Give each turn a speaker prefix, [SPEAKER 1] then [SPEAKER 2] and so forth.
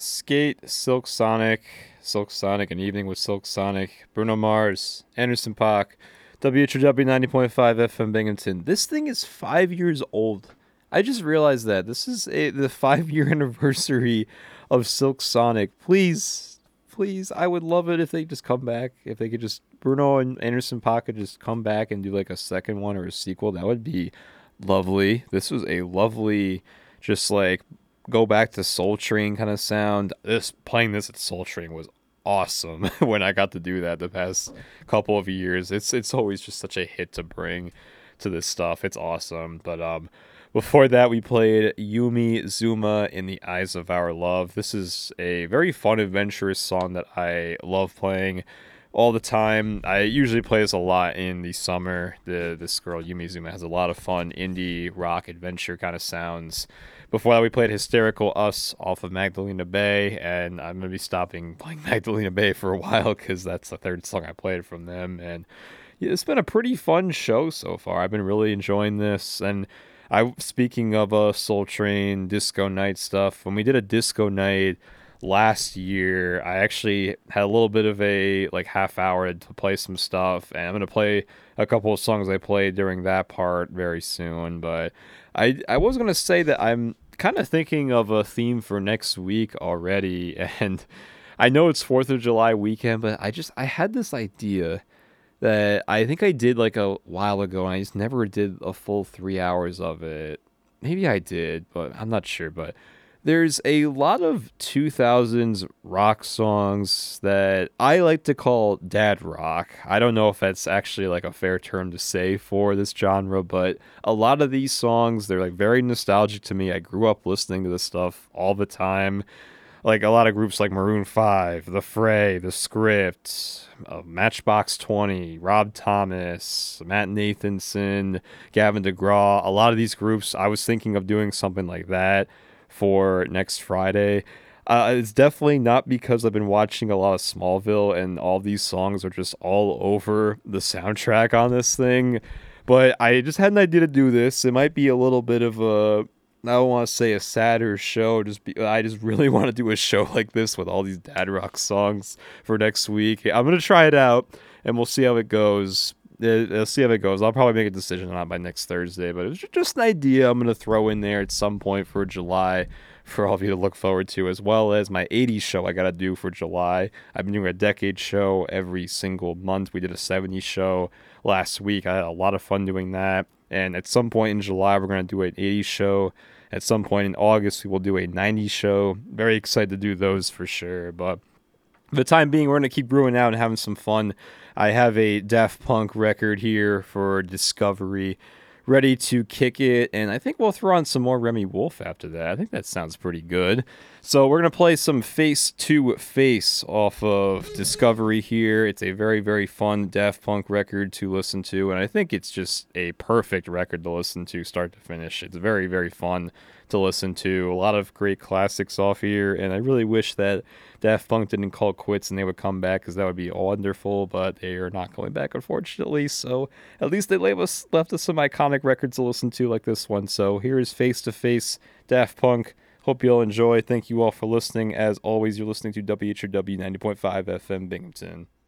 [SPEAKER 1] Skate, Silk Sonic, An Evening with Silk Sonic, Bruno Mars, Anderson .Paak, WHW 90.5 FM Binghamton. This thing is 5 years old. I just realized that. This is the 5 year anniversary of Silk Sonic. Please, I would love it if they just come back. If they could just, Bruno and Anderson .Paak could just come back and do like a second one or a sequel. That would be lovely. This was a lovely, just like go back to Soul Train kind of sound. This playing this at Soul Train was awesome when I got to do that the past couple of years. It's always just such a hit to bring to this stuff. It's awesome. But before that we played Yumi Zuma in the Eyes of Our Love. This is a very fun, adventurous song that I love playing all the time. I usually play this a lot in the summer. This girl Yumi Zuma has a lot of fun indie rock adventure kind of sounds. Before that, we played Hysterical Us off of Magdalena Bay, and I'm going to be stopping playing Magdalena Bay for a while because that's the third song I played from them. And yeah, it's been a pretty fun show so far. I've been really enjoying this. And speaking of Soul Train, Disco Night stuff, when we did a Disco Night last year, I actually had a little bit of a like half hour to play some stuff, and I'm going to play a couple of songs I played during that part very soon. But I was going to say that I'm kind of thinking of a theme for next week already, and I know it's 4th of July weekend, but I had this idea that I think I did like a while ago, and I just never did a full 3 hours of it. Maybe I did, but I'm not sure. But there's a lot of 2000s rock songs that I like to call dad rock. I don't know if that's actually like a fair term to say for this genre, but a lot of these songs, they're like very nostalgic to me. I grew up listening to this stuff all the time. Like a lot of groups like Maroon 5, The Fray, The Script, Matchbox 20, Rob Thomas, Matt Nathanson, Gavin DeGraw. A lot of these groups, I was thinking of doing something like that for next Friday. It's definitely not because I've been watching a lot of Smallville and all these songs are just all over the soundtrack on this thing. But I just had an idea to do this. It might be a little bit of a, I don't want to say a sadder show. I just really want to do a show like this with all these dad rock songs for next week. I'm gonna try it out and we'll see how it goes. I'll see how it goes. I'll probably make a decision on it by next Thursday, but it was just an idea I'm going to throw in there at some point for July for all of you to look forward to, as well as my 80s show I got to do for July. I've been doing a decade show every single month. We did a 70s show last week. I had a lot of fun doing that. And at some point in July, we're going to do an 80s show. At some point in August, we will do a 90s show. Very excited to do those for sure. But for the time being, we're going to keep brewing out and having some fun. I have a Daft Punk record here for Discovery ready to kick it, and I think we'll throw on some more Remy Wolf after that. I think that sounds pretty good. So we're going to play some Face to Face off of Discovery here. It's a very, very fun Daft Punk record to listen to, and I think it's just a perfect record to listen to start to finish. It's very, very fun to listen to. A lot of great classics off here, and I really wish that Daft Punk didn't call quits and they would come back, because that would be wonderful, but they are not going back, unfortunately. So at least they left us some iconic records to listen to like this one. So here is Face to Face, Daft Punk. Hope you'll enjoy. Thank you all for listening. As always, you're listening to WHW 90.5 FM Binghamton.